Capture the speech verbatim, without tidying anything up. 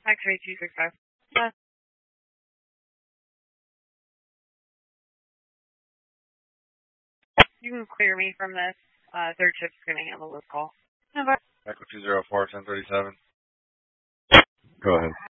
X-ray two six five. Yeah. You can clear me from this. Uh, third shift's going to handle this call. Echo two zero four, ten thirty-seven. Go ahead.